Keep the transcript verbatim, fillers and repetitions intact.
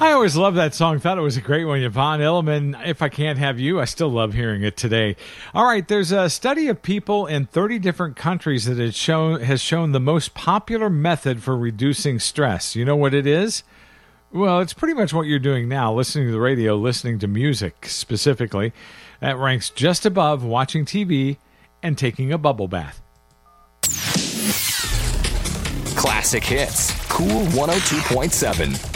I always love that song. Thought it was a great one. Yvonne Elliman, If I Can't Have You. I still love hearing it today. All right, there's a study of people in thirty different countries that has shown, has shown the most popular method for reducing stress. You know what it is? Well, it's pretty much what you're doing now, listening to the radio, listening to music specifically. That ranks just above watching T V and taking a bubble bath. Classic Hits, Cool one oh two point seven.